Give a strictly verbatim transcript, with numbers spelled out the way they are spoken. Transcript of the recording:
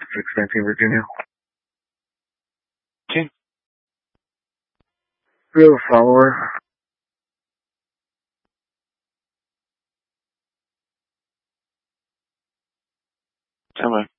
six nineteen Virginia. Okay. We have a follower. Tell me.